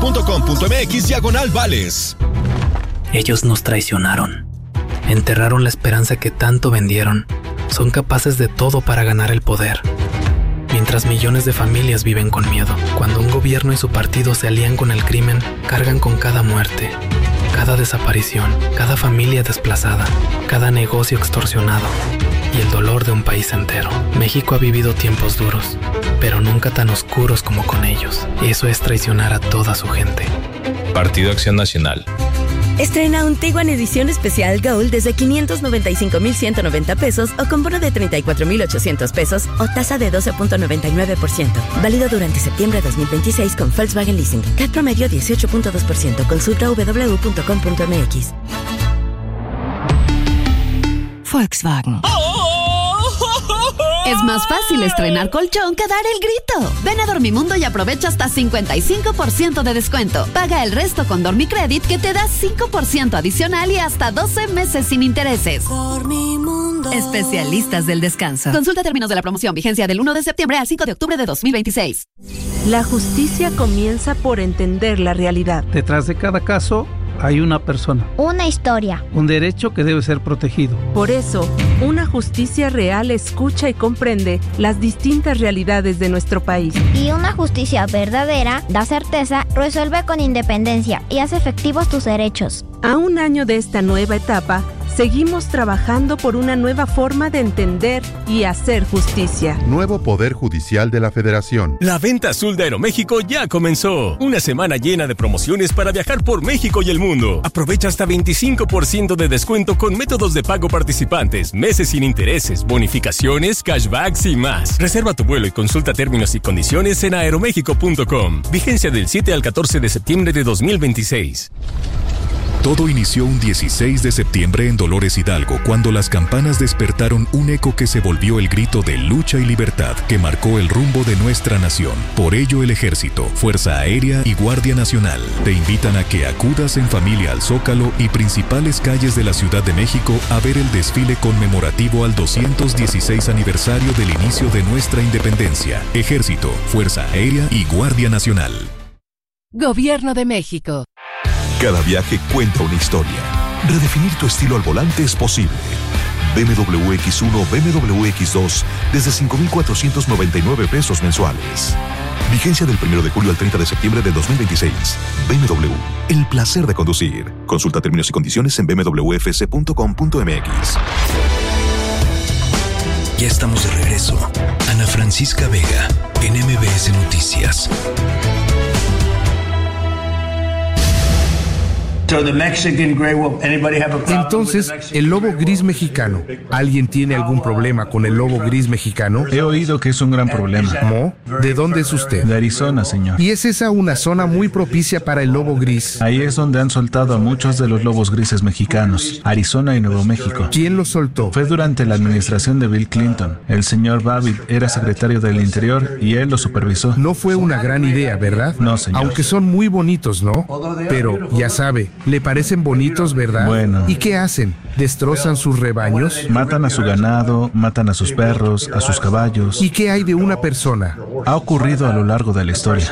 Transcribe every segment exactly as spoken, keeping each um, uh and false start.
punto com punto m x diagonal vales. Ellos nos traicionaron. Enterraron la esperanza que tanto vendieron. Son capaces de todo para ganar el poder. Mientras millones de familias viven con miedo. Cuando un gobierno y su partido se alían con el crimen, cargan con cada muerte, cada desaparición, cada familia desplazada, cada negocio extorsionado y el dolor de un país entero. México ha vivido tiempos duros, pero nunca tan oscuros como con ellos. Eso es traicionar a toda su gente. Partido Acción Nacional. Estrena un Tiguan Edición Especial Gold desde quinientos noventa y cinco mil ciento noventa pesos o con bono de treinta y cuatro mil ochocientos pesos o tasa de doce punto noventa y nueve por ciento. Válido durante septiembre de dos mil veintiséis con Volkswagen Leasing. C A T promedio dieciocho punto dos por ciento. Consulta w w w punto com punto m x. Volkswagen. Es más fácil estrenar colchón que dar el grito. Ven a Dormimundo y aprovecha hasta cincuenta y cinco por ciento de descuento. Paga el resto con Dormicredit que te da cinco por ciento adicional y hasta doce meses sin intereses. Dormimundo. Especialistas del descanso. Consulta términos de la promoción. Vigencia del uno de septiembre al cinco de octubre de dos mil veintiséis. La justicia comienza por entender la realidad. Detrás de cada caso hay una persona. Una historia. Un derecho que debe ser protegido. Por eso, una justicia real escucha y comprende las distintas realidades de nuestro país. Y una justicia verdadera da certeza, resuelve con independencia y hace efectivos tus derechos. A un año de esta nueva etapa, seguimos trabajando por una nueva forma de entender y hacer justicia. Nuevo Poder Judicial de la Federación. La venta azul de Aeroméxico ya comenzó. Una semana llena de promociones para viajar por México y el mundo. Aprovecha hasta veinticinco por ciento de descuento con métodos de pago participantes, meses sin intereses, bonificaciones, cashbacks y más. Reserva tu vuelo y consulta términos y condiciones en aeroméxico punto com. Vigencia del siete al catorce de septiembre de dos mil veintiséis. Todo inició un dieciséis de septiembre en Dolores Hidalgo, cuando las campanas despertaron un eco que se volvió el grito de lucha y libertad que marcó el rumbo de nuestra nación. Por ello, el Ejército, Fuerza Aérea y Guardia Nacional te invitan a que acudas en familia al Zócalo y principales calles de la Ciudad de México a ver el desfile conmemorativo al doscientos dieciséis aniversario del inicio de nuestra independencia. Ejército, Fuerza Aérea y Guardia Nacional. Gobierno de México. Cada viaje cuenta una historia. Redefinir tu estilo al volante es posible. B M W X uno, B M W X dos desde cinco mil cuatrocientos noventa y nueve pesos mensuales. Vigencia del primero de julio al treinta de septiembre de dos mil veintiséis. B M W, el placer de conducir. Consulta términos y condiciones en b m w f c punto com punto m x. Ya estamos de regreso. Ana Francisca Vega, en M B S Noticias. Entonces, el lobo gris mexicano. ¿Alguien tiene algún problema con el lobo gris mexicano? He oído que es un gran problema. ¿Mo? ¿De dónde es usted? De Arizona, señor. ¿Y es esa una zona muy propicia para el lobo gris? Ahí es donde han soltado a muchos de los lobos grises mexicanos, Arizona y Nuevo México. ¿Quién los soltó? Fue durante la administración de Bill Clinton. El señor Babbitt era secretario del Interior y él lo supervisó. No fue una gran idea, ¿verdad? No, señor. Aunque son muy bonitos, ¿no? Pero, ya sabe, le parecen bonitos, ¿verdad? Bueno. ¿Y qué hacen? ¿Destrozan sus rebaños? Matan a su ganado, matan a sus perros, a sus caballos. ¿Y qué hay de una persona? Ha ocurrido a lo largo de la historia.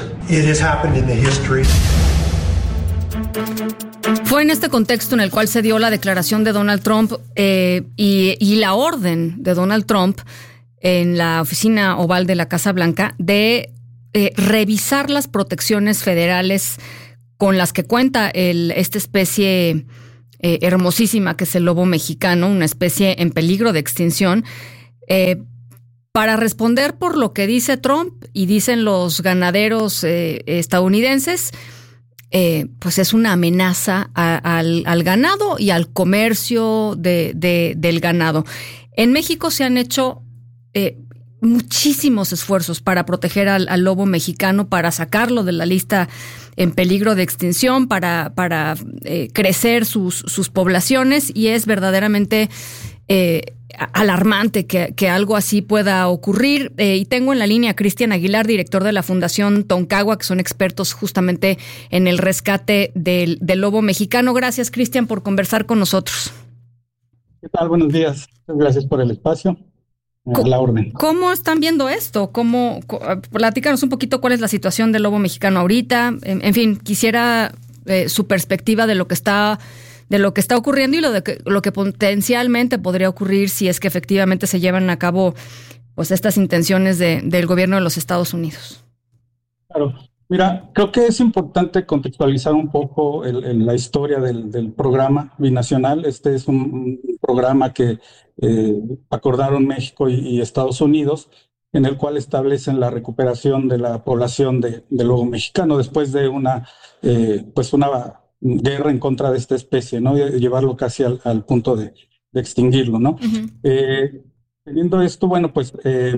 Fue en este contexto en el cual se dio la declaración de Donald Trump eh, y, y la orden de Donald Trump en la oficina oval de la Casa Blanca de eh, revisar las protecciones federales con las que cuenta el, esta especie eh, hermosísima que es el lobo mexicano, una especie en peligro de extinción, eh, para responder por lo que dice Trump y dicen los ganaderos eh, estadounidenses, eh, pues es una amenaza a, al, al ganado y al comercio de, de, del ganado. En México se han hecho eh, muchísimos esfuerzos para proteger al, al lobo mexicano, para sacarlo de la lista en peligro de extinción, para, para eh, crecer sus, sus poblaciones, y es verdaderamente eh, alarmante que, que algo así pueda ocurrir. Eh, y tengo en la línea a Cristian Aguilar, director de la Fundación Toncagua, que son expertos justamente en el rescate del, del lobo mexicano. Gracias, Cristian, por conversar con nosotros. ¿Qué tal? Buenos días. Gracias por el espacio. a la orden. ¿Cómo están viendo esto? ¿Cómo, platícanos un poquito cuál es la situación del lobo mexicano ahorita. En, en fin, quisiera eh, su perspectiva de lo que está de lo que está ocurriendo y lo de que, lo que potencialmente podría ocurrir si es que efectivamente se llevan a cabo pues estas intenciones de, del gobierno de los Estados Unidos. Claro. Mira, creo que es importante contextualizar un poco el, el, la historia del, del programa binacional. Este es un, un programa que eh, acordaron México y, y Estados Unidos, en el cual establecen la recuperación de la población de, del lobo mexicano después de una, eh, pues una guerra en contra de esta especie, ¿no? Y llevarlo casi al, al punto de, de extinguirlo, ¿no? Uh-huh. Eh, teniendo esto, bueno, pues eh,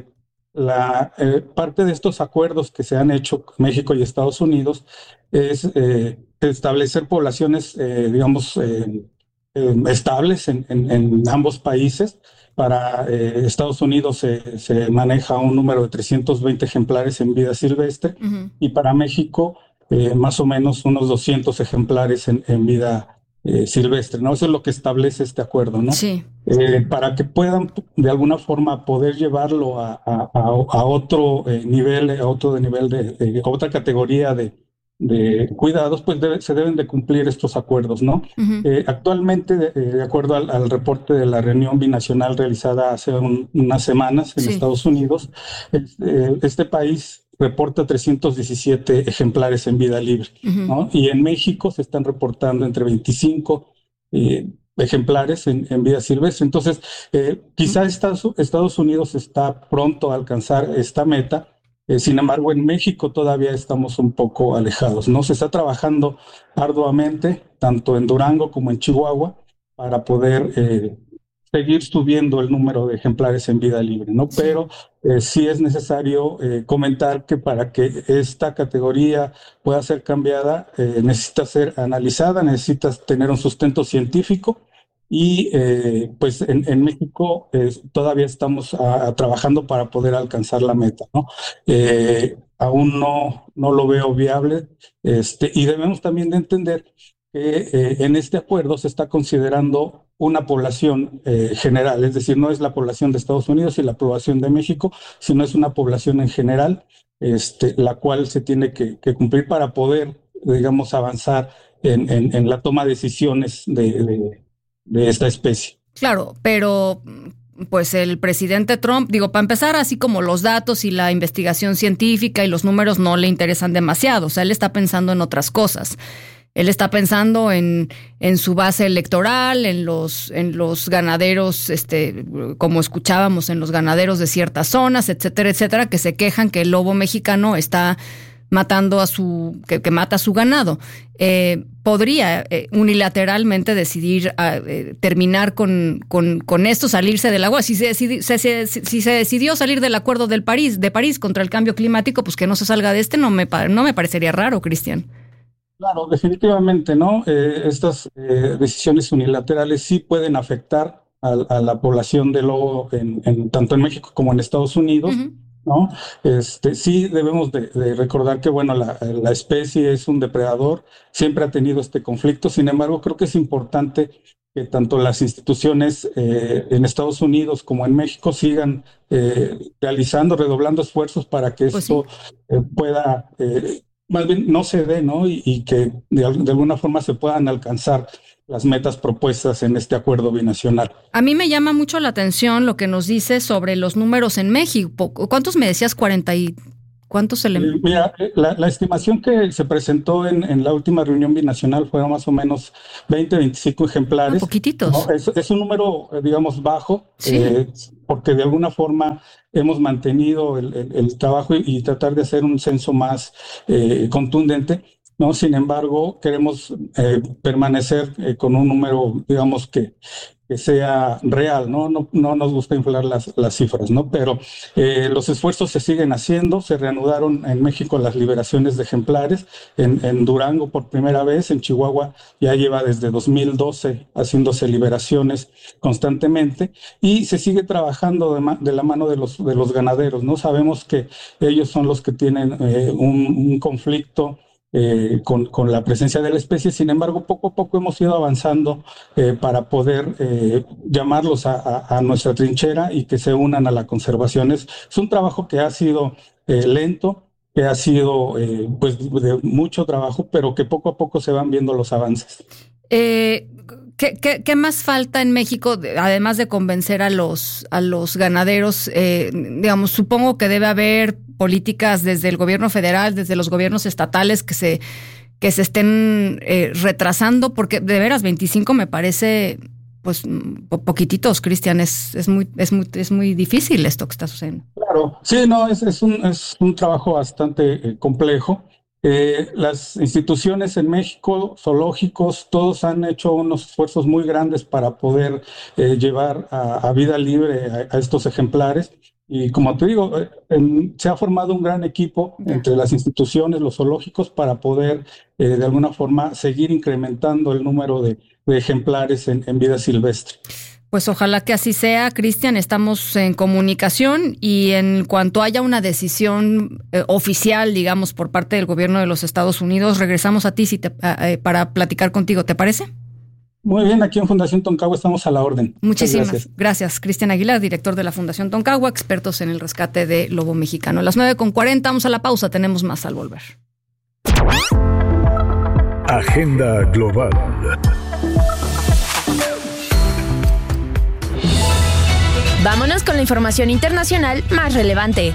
la eh, parte de estos acuerdos que se han hecho México y Estados Unidos es eh, establecer poblaciones, eh, digamos, eh, eh, estables en, en, en ambos países. Para eh, Estados Unidos se, se maneja un número de trescientos veinte ejemplares en vida silvestre, uh-huh. y para México Eh, más o menos unos doscientos ejemplares en, en vida eh, silvestre, ¿no? Eso es lo que establece este acuerdo, ¿no? Sí. Eh, para que puedan de alguna forma poder llevarlo a, a, a otro eh, nivel, a otro nivel de, de a otra categoría de, de cuidados, pues debe, se deben de cumplir estos acuerdos, ¿no? Uh-huh. Eh, actualmente, de, de acuerdo al, al reporte de la reunión binacional realizada hace un, unas semanas en sí. Estados Unidos, eh, este país reporta trescientos diecisiete ejemplares en vida libre, uh-huh. ¿no? Y en México se están reportando entre veinticinco eh, ejemplares en, en vida silvestre. Entonces, eh, quizá uh-huh. Estados, Estados Unidos está pronto a alcanzar esta meta. Eh, sin embargo, en México todavía estamos un poco alejados, ¿no? Se está trabajando arduamente, tanto en Durango como en Chihuahua, para poder eh, seguir subiendo el número de ejemplares en vida libre, ¿no? Sí. Pero eh, sí es necesario eh, comentar que para que esta categoría pueda ser cambiada, eh, necesita ser analizada, necesita tener un sustento científico y eh, pues en, en México eh, todavía estamos a, a trabajando para poder alcanzar la meta, ¿no? Eh, aún no, no lo veo viable, este, y debemos también de entender que eh, en este acuerdo se está considerando una población eh, general, es decir, no es la población de Estados Unidos y la población de México, sino es una población en general, este, la cual se tiene que, que cumplir para poder, digamos, avanzar en, en, en la toma de decisiones de, de, de esta especie. Claro, pero pues el presidente Trump, digo, para empezar, así como los datos y la investigación científica y los números no le interesan demasiado, o sea, él está pensando en otras cosas. Él está pensando en, en su base electoral, en los, en los ganaderos, este, como escuchábamos, en los ganaderos de ciertas zonas, etcétera, etcétera, que se quejan que el lobo mexicano está matando a su, que, que mata a su ganado. Eh, podría eh, unilateralmente decidir eh, terminar con, con, con esto, salirse del agua. Si se, decidi, se, se, si se decidió salir del acuerdo del París, de París contra el cambio climático, pues que no se salga de este, no me, no me parecería raro, Cristian. Claro, definitivamente, ¿no? Eh, estas eh, decisiones unilaterales sí pueden afectar a, a la población de lobo en, en, tanto en México como en Estados Unidos, uh-huh. ¿no? Este, sí debemos de, de recordar que, bueno, la, la especie es un depredador, siempre ha tenido este conflicto. Sin embargo, creo que es importante que tanto las instituciones eh, en Estados Unidos como en México sigan eh, realizando, redoblando esfuerzos para que pues esto sí. eh, pueda... Eh, más bien no se dé, ¿no? Y, y que de, de alguna forma se puedan alcanzar las metas propuestas en este acuerdo binacional. A mí me llama mucho la atención lo que nos dice sobre los números en México. ¿Cuántos me decías? cuarenta y... ¿Cuántos se le...? Eh, mira, la, la estimación que se presentó en, en la última reunión binacional fueron más o menos veinte, veinticinco ejemplares. Ah, poquititos. ¿No? Es, es un número, digamos, bajo, sí. eh, porque de alguna forma hemos mantenido el, el, el trabajo y, y tratar de hacer un censo más eh, contundente, ¿no? Sin embargo, queremos eh, permanecer eh, con un número, digamos, que, que sea real, ¿no? No, no nos gusta inflar las, las cifras, ¿no? Pero eh, los esfuerzos se siguen haciendo, se reanudaron en México las liberaciones de ejemplares, en, en Durango por primera vez, en Chihuahua ya lleva desde dos mil doce haciéndose liberaciones constantemente y se sigue trabajando de, ma- de la mano de los, de los ganaderos, ¿no? Sabemos que ellos son los que tienen eh, un, un conflicto eh, con, con la presencia de la especie. Sin embargo, poco a poco hemos ido avanzando eh, para poder eh, llamarlos a, a, a nuestra trinchera y que se unan a la conservación. Es, es un trabajo que ha sido eh, lento, que ha sido eh, pues de mucho trabajo, pero que poco a poco se van viendo los avances. Eh, ¿qué, qué, ¿Qué más falta en México, además de convencer a los, a los ganaderos? Eh, digamos, supongo que debe haber políticas desde el gobierno federal, desde los gobiernos estatales que se, que se estén eh, retrasando, porque de veras veinticinco me parece pues poquititos, Cristian, es, es, muy, es, muy, es muy difícil esto que está sucediendo. Claro, sí, no, es, es, un, es un trabajo bastante eh, complejo. Eh, las instituciones en México, zoológicos, todos han hecho unos esfuerzos muy grandes para poder eh, llevar a, a vida libre a, a estos ejemplares. Y como te digo, eh, en, se ha formado un gran equipo entre las instituciones, los zoológicos, para poder eh, de alguna forma seguir incrementando el número de, de ejemplares en, en vida silvestre. Pues ojalá que así sea, Cristian. Estamos en comunicación y en cuanto haya una decisión eh, oficial, digamos, por parte del gobierno de los Estados Unidos, regresamos a ti si te, eh, para platicar contigo. ¿Te parece? Muy bien, aquí en Fundación Toncagua estamos a la orden. Muchísimas gracias. gracias. Cristian Aguilar, director de la Fundación Toncagua, expertos en el rescate de lobo mexicano. A las nueve con cuarenta, vamos a la pausa, tenemos más al volver. Agenda Global. Vámonos con la información internacional más relevante.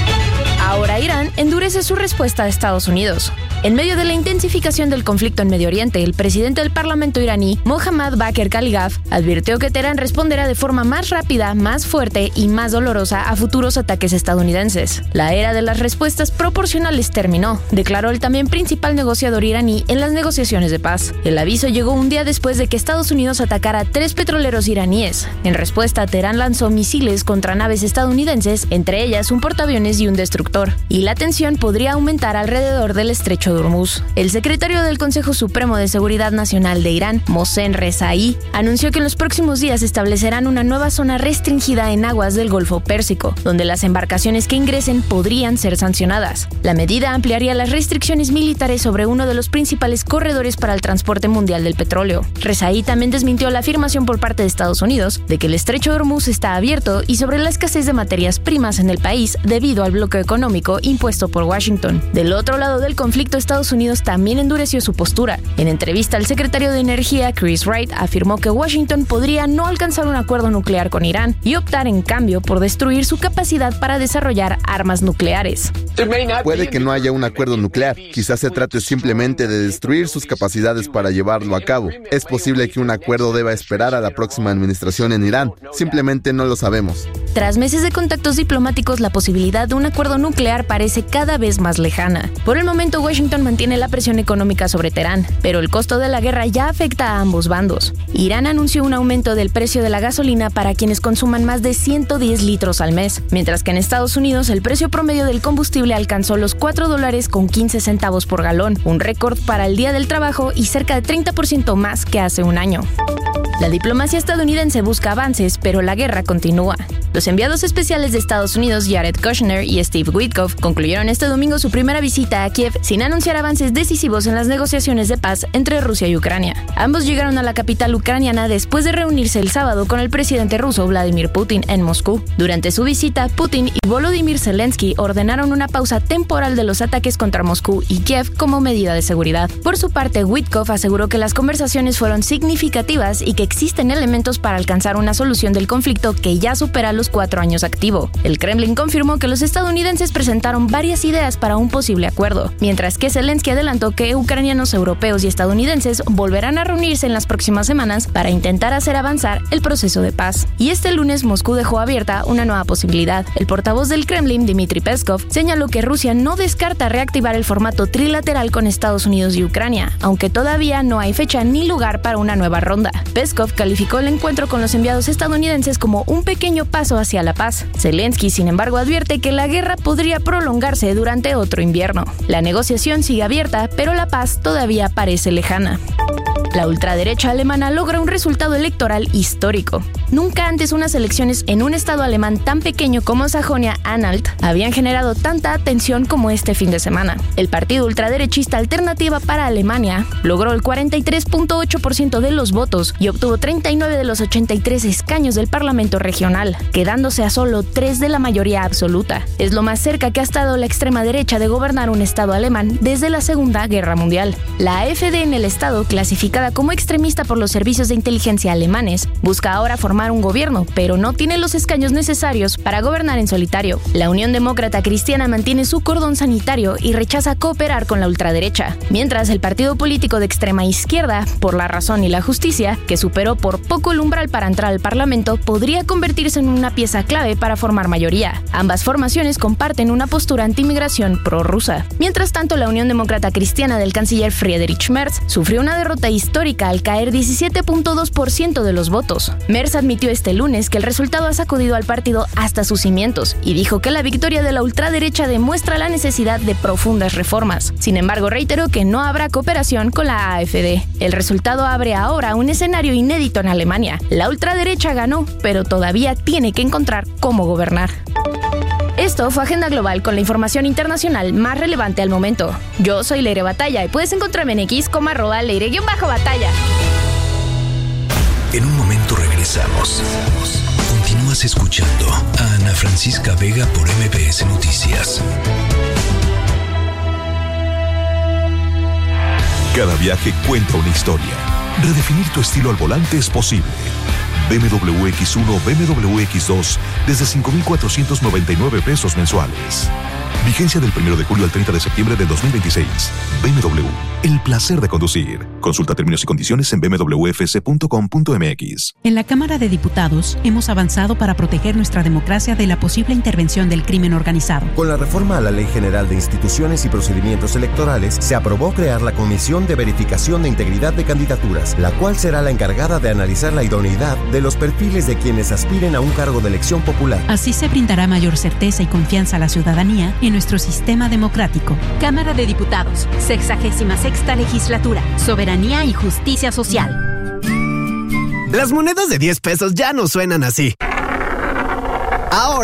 Ahora Irán endurece su respuesta a Estados Unidos. En medio de la intensificación del conflicto en Medio Oriente, el presidente del Parlamento iraní, Mohammad Bakr Kaligaf, advirtió que Teherán responderá de forma más rápida, más fuerte y más dolorosa a futuros ataques estadounidenses. La era de las respuestas proporcionales terminó, declaró el también principal negociador iraní en las negociaciones de paz. El aviso llegó un día después de que Estados Unidos atacara a tres petroleros iraníes. En respuesta, Teherán lanzó misiles contra naves estadounidenses, entre ellas un portaaviones y un destructor, y la tensión podría aumentar alrededor del estrecho de Hormuz. El secretario del Consejo Supremo de Seguridad Nacional de Irán, Mohsen Rezaei, anunció que en los próximos días establecerán una nueva zona restringida en aguas del Golfo Pérsico, donde las embarcaciones que ingresen podrían ser sancionadas. La medida ampliaría las restricciones militares sobre uno de los principales corredores para el transporte mundial del petróleo. Rezaei también desmintió la afirmación por parte de Estados Unidos de que el estrecho de Hormuz está abierto y sobre la escasez de materias primas en el país debido al bloqueo económico impuesto por Washington. Del otro lado del conflicto, Estados Unidos también endureció su postura. En entrevista, el secretario de Energía, Chris Wright, afirmó que Washington podría no alcanzar un acuerdo nuclear con Irán y optar en cambio por destruir su capacidad para desarrollar armas nucleares. Puede que no haya un acuerdo nuclear. Quizás se trate simplemente de destruir sus capacidades para llevarlo a cabo. Es posible que un acuerdo deba esperar a la próxima administración en Irán. Simplemente no lo sabemos. Tras meses de contactos diplomáticos, la posibilidad de un acuerdo nuclear parece cada vez más lejana. Por el momento, Washington mantiene la presión económica sobre Teherán, pero el costo de la guerra ya afecta a ambos bandos. Irán anunció un aumento del precio de la gasolina para quienes consuman más de ciento diez litros al mes, mientras que en Estados Unidos el precio promedio del combustible alcanzó los cuatro dólares con quince centavos por galón, un récord para el Día del Trabajo y cerca de treinta por ciento más que hace un año. La diplomacia estadounidense busca avances, pero la guerra continúa. Los enviados especiales de Estados Unidos, Jared Kushner y Steve Witkoff, concluyeron este domingo su primera visita a Kiev sin anunciar avances decisivos en las negociaciones de paz entre Rusia y Ucrania. Ambos llegaron a la capital ucraniana después de reunirse el sábado con el presidente ruso Vladimir Putin en Moscú. Durante su visita, Putin y Volodymyr Zelensky ordenaron una pausa temporal de los ataques contra Moscú y Kiev como medida de seguridad. Por su parte, Witkoff aseguró que las conversaciones fueron significativas y que existen elementos para alcanzar una solución del conflicto que ya supera los cuatro años activo. El Kremlin confirmó que los estadounidenses presentaron varias ideas para un posible acuerdo, mientras que Zelensky adelantó que ucranianos, europeos y estadounidenses volverán a reunirse en las próximas semanas para intentar hacer avanzar el proceso de paz. Y este lunes Moscú dejó abierta una nueva posibilidad. El portavoz del Kremlin, Dmitry Peskov, señaló que Rusia no descarta reactivar el formato trilateral con Estados Unidos y Ucrania, aunque todavía no hay fecha ni lugar para una nueva ronda. Peskov calificó el encuentro con los enviados estadounidenses como un pequeño paso hacia la paz. Zelensky, sin embargo, advierte que la guerra podría prolongarse durante otro invierno. La negociación sigue abierta, pero la paz todavía parece lejana. La ultraderecha alemana logra un resultado electoral histórico. Nunca antes unas elecciones en un estado alemán tan pequeño como Sajonia-Anhalt habían generado tanta atención como este fin de semana. El partido ultraderechista Alternativa para Alemania logró el cuarenta y tres punto ocho por ciento de los votos y obtuvo treinta y nueve de los ochenta y tres escaños del Parlamento regional, quedándose a solo tres de la mayoría absoluta. Es lo más cerca que ha estado la extrema derecha de gobernar un estado alemán desde la Segunda Guerra Mundial. La AfD en el estado, clasificada como extremista por los servicios de inteligencia alemanes, busca ahora formar un gobierno, pero no tiene los escaños necesarios para gobernar en solitario. La Unión Demócrata Cristiana mantiene su cordón sanitario y rechaza cooperar con la ultraderecha, mientras el partido político de extrema izquierda, Por la Razón y la Justicia, que superó por poco el umbral para entrar al Parlamento, podría convertirse en una pieza clave para formar mayoría. Ambas formaciones comparten una postura antimigración prorrusa. Mientras tanto, la Unión Demócrata Cristiana del canciller Friedrich Merz sufrió una derrota histórica al caer diecisiete punto dos por ciento de los votos. Merz admitió este lunes que el resultado ha sacudido al partido hasta sus cimientos y dijo que la victoria de la ultraderecha demuestra la necesidad de profundas reformas. Sin embargo, reiteró que no habrá cooperación con la AfD. El resultado abre ahora un escenario inédito en Alemania. La ultraderecha ganó, pero todavía tiene que encontrar cómo gobernar. Esto fue Agenda Global con la información internacional más relevante al momento. Yo soy Leire Batalla y puedes encontrarme en X como arroba Leire-Batalla. En un momento regresamos. Continúas escuchando a Ana Francisca Vega por M B S Noticias. Cada viaje cuenta una historia. Redefinir tu estilo al volante es posible. B M W X uno, B M W X dos desde cinco mil cuatrocientos noventa y nueve pesos mensuales. Vigencia del primero de julio al treinta de septiembre del dos mil veintiséis. B M W, el placer de conducir. Consulta términos y condiciones en b m w f c punto com punto m x. En la Cámara de Diputados hemos avanzado para proteger nuestra democracia de la posible intervención del crimen organizado. Con la reforma a la Ley General de Instituciones y Procedimientos Electorales, se aprobó crear la Comisión de Verificación de Integridad de Candidaturas, la cual será la encargada de analizar la idoneidad de los perfiles de quienes aspiren a un cargo de elección popular. Así se brindará mayor certeza y confianza a la ciudadanía en nuestro sistema democrático. Cámara de Diputados, sexagésima sexta legislatura, soberanía y justicia social. Las monedas de diez pesos ya no suenan así. Ahora